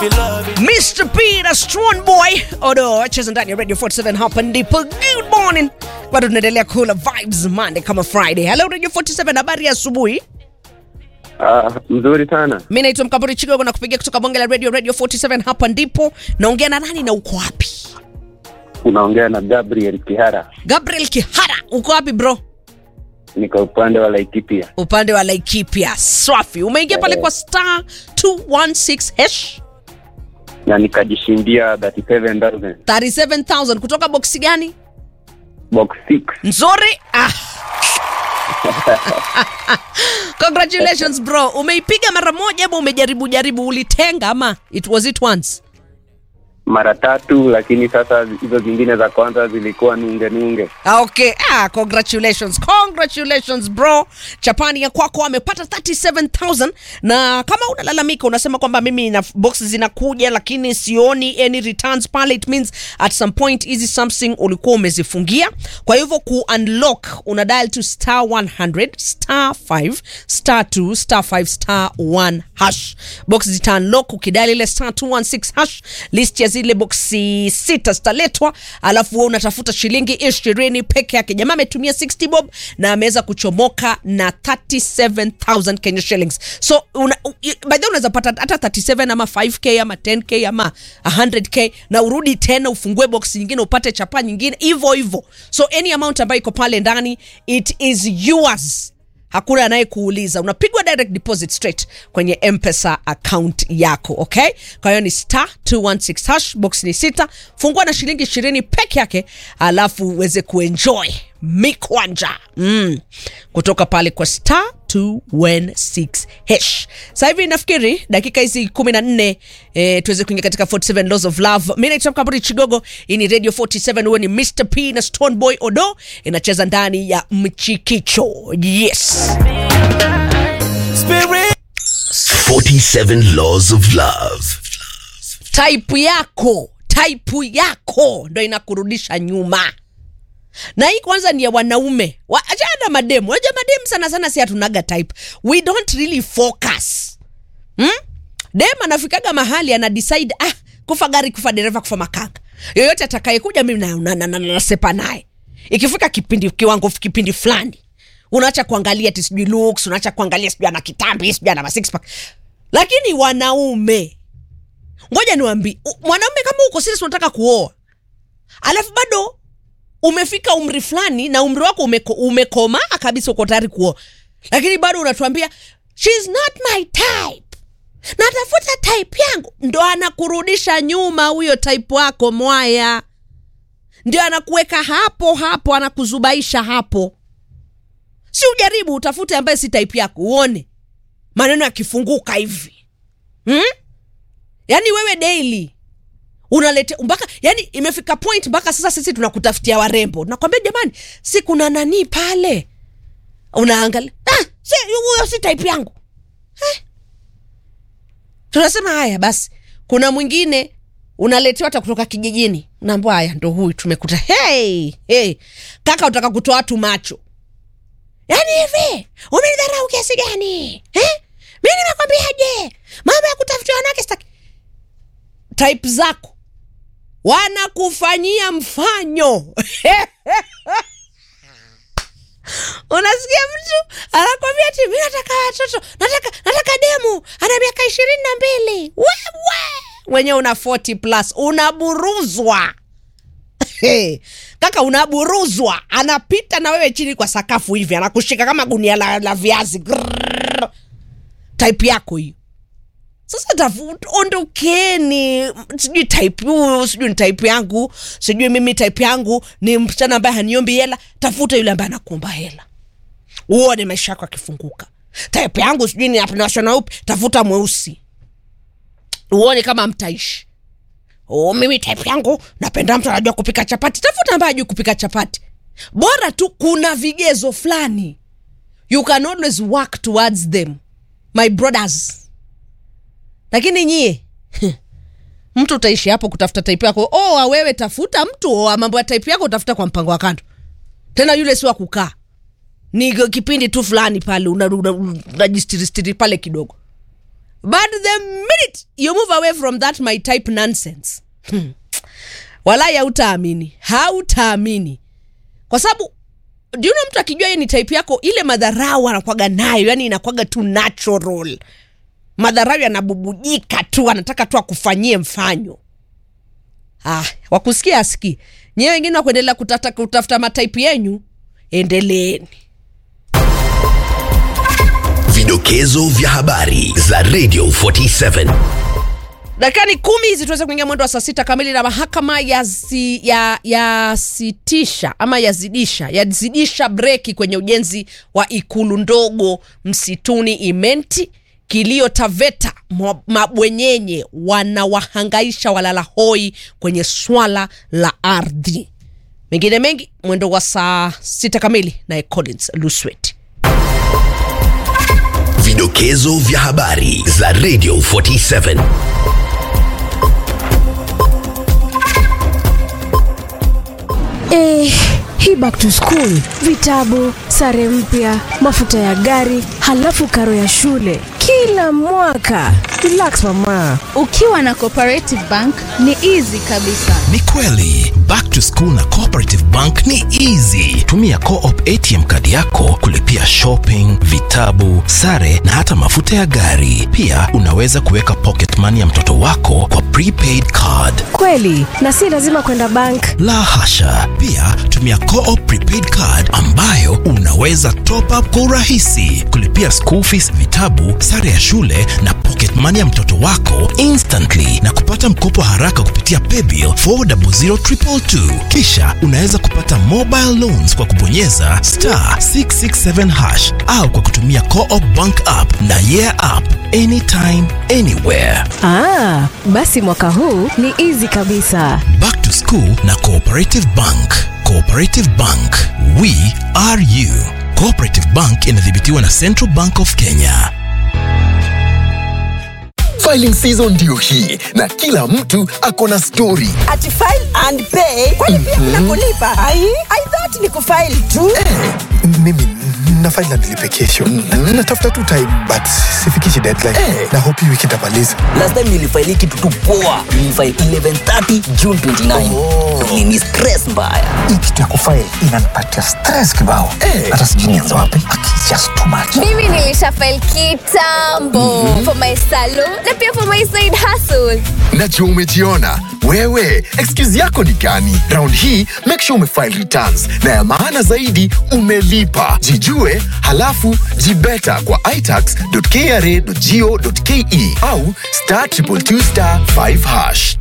Mr. P na Strong Boy Odo cheza ndani ya Radio 47 hapa ndipo. Good morning. Bado tunaendelea kula vibes Monday kama Friday. Hello Radio 47, habari ya asubuhi. Mzuri sana. Mimi naitwa Mkaburi Chigogo na kupigia kutoka bonge la Radio 47 hapa ndipo. Naongea na nani na uko wapi? Unaongea na Gabriel Kihara. Gabriel Kihara, uko wapi bro? Niko upande wa Laikipia. Upande wa Laikipia. Swafi. Umeingia pale kwa star 216 hash na nikajishindia 37,000. 37,000 kutoka box gani? Box 6. Nzuri. Congratulations bro. Umeipiga mara moja ama umejaribu ulitenga ama it once? Mara 3, lakini sasa hizo zingine za kwanza zilikuwa nunge. Okay. Congratulations bro. Chapani ya kwako amepata 37,000 na kama unalalamika unasema kwamba mimi na boxes zinakuja lakini sioni any returns pale, it means at some point hizi something ulikuwa umezifungia. Kwa hivyo ku unlock una dial to star 100 star 5 star 2 star 5 star 1 hash. Box zita unlock ukidial ile star 216 hash, list ya zile boxi 6 zitaletwa, alafu wewe unatafuta shilingi 20 peke yake. Jamaa ametumia 60 bob na ameweza kuchomoka na 37,000 Kenya shillings. So by the way unaweza pata hata 37 ama 5k ama 10k ama 100k na urudi tena ufungue box nyingine upate chapa nyingine hivyo. So any amount ambayo iko pale ndani it is yours. Hakuna anayekuuliza. Unapigwa direct deposit straight kwenye M-Pesa account yako, okay? Kwa hiyo ni star 216 hash, box ni 6, fungua na shilingi 20 peke yake, alafu uweze kuenjoy mikwanja. Kutoka pale kwa star 216 hash. Sasa hivi nafikiri dakika hizi 14 tuweze kuingia katika 47 Laws of Love. Mimi naitwa Mkaburi Chigogo, hii ni Radio 47, huo ni Mr. P na Stone Boy Odo, inacheza ndani ya Mchikicho. Yes. 47 Laws of Love. Type yako ndio inakurudisha nyuma. Na hii kwanza ni ya wanaume. Achana mademu. Unajua mademu sana si hatunaga type. We don't really focus. Dem anafikaga mahali ana decide kufa gari, kufa dereva, kufa makanga. Yoyote atakayekuja mimi nasepa naye. Ikifika kipindi fulani, unaacha kuangalia ati sijui looks, unaacha kuangalia sijui ana kitambi, sijui ana six pack. Lakini wanaume, ngoja niwaambie, mwanaume kama uko serious unataka kuoa, alafu bado umefika umri fulani na umri wako umekomaa kabisa, uko tayari kuoa, lakini bado unatuambia she's not my type, natafuta type yangu, ndo anakurudisha nyuma. Huyo type wako mwaya ndio anakuweka hapo, anakuzubaisha hapo. Si ujaribu utafute ambaye si type yako uone maneno yakifunguka hivi. Yani wewe daily unalete mpaka, yani imefika point mpaka sasa sisi tunakutafutia warembo. Nakwambia jamani, si kuna nani pale? Unaangalia, si type yangu. Tunasema haya basi. Kuna mwingine unaletewa hata kutoka kijijini. Unaambia haya ndo huyu tumekuta. Hey, kaka utaka kutoa watu macho. Yani hivi, umenidharau kiasi gani? Mimi nimekwambiaje? Mambo ya kutafutia wanawake sitaki. Type zako wanakufanyia mfanyo. Unasikia mtu anakuambia ati mimi nataka watoto, nataka demu ana miaka 22. Wewe wenyewe una 40 plus, unaburuzwa. Kaka unaburuzwa, anapita na wewe chini kwa sakafu hivi, anakushika kama gunia la viazi. Type yako hiyo. Sasa tafuta, ondokeni. Sijui type huu, sijui ni type yangu, sijui mimi type yangu ni msichana ambaye haniombi hela. Tafuta yule ambaye anakuomba hela, uone maisha yako yakifunguka. Type yangu sijui ni national upi, tafuta mweusi, uone kama mtaishi. Mimi type yangu napenda mtu anajua kupika chapati, tafuta ambaye anajua kupika chapati. Bora tu kuna vigezo fulani, you can always work towards them, my brothers. Lakini nyie mtu utaishi hapo kutafuta type yako. Wewe tafuta mtu, mambo ya type yako utafuta kwa mpango wa kando. Tena yule si wa kukaa. Ni kipindi tu fulani pale unajistiri pale kidogo. But the minute you move away from that my type nonsense, walai hautaamini. Kwa sababu do you know mtu akijua yeye ni type yako, ile madharau anakuaga nayo, yani inakuaga tu natural. Madharau yanabubujika tu, anataka tu akufanyie mfanyo. Wakusikia asikii. Nyewe wengine wakuendelea kutafuta matype yenyu, endeleeni. Vidokezo vya habari za Radio 47. Dakika 10 hizi tuweze kuingia mwendo wa saa 6 kamili, na mahakama yazidisha breki kwenye ujenzi wa ikulu ndogo msituni Imenti. Kilio Taveta, mabwenyenye wanawahangaisha walala hoi kwenye swala la ardhi. Mengine mengi mwendo wa saa 6 kamili na Collins Luswet. Vidokezo vya habari za Radio 47. Hii back to school, vitabu, sare mpya, mafuta ya gari, halafu karo ya shule kila mwaka. Relax mama. Ukiwa na Cooperative Bank ni easy kabisa. Ni kweli, back to school na Cooperative Bank ni easy. Tumia Co-op ATM kadi yako kulipia shopping, vitabu, sare na hata mafuta ya gari. Pia unaweza kuweka pocket money ya mtoto wako kwa prepaid card. Kweli, na si lazima kwenda bank. La hasha. Pia tumia Co-op prepaid card ambayo unaweza top up kwa urahisi, kulipia school fees, vitabu, sare ya shule na pocket money ya mtoto wako instantly, na kupata mkopo haraka kupitia paybill 400222. Kisha unaweza kupata mobile loans kwa kubonyeza *667# au kwa kutumia Co-op bank app na yeah app anytime anywhere. Basi mwaka huu ni easy kabisa. Back to school na Cooperative Bank. Cooperative Bank, we are you. Cooperative Bank inadhibitiwa na Central Bank of Kenya. Filing season ndio hii na kila mtu akona story. Ati file and pay. Kwani pia kuna kulipa? I thought ni kufile tu. Mimi na file na nilipe kesho. Natafuta tu time but sifikishi deadline. Na hope wiki nitamaliza. Last time nilifile kitu tu poa. Nilifile 11:30 June 29. Ni stress mbaya. Hii kitu ya kufile inanipatia stress kibao. Hata sijui nianze wapi. It's just too much. Mimi nilishafile kitambo for my salon na pia for my side hustle. Najua umejiona. Wewe, excuse yako ni gani? Round hii, make sure umefile returns. Na ya maana zaidi, umelipa. Jijue, halafu jibeta kwa itax.kra.go.ke au *222*5#.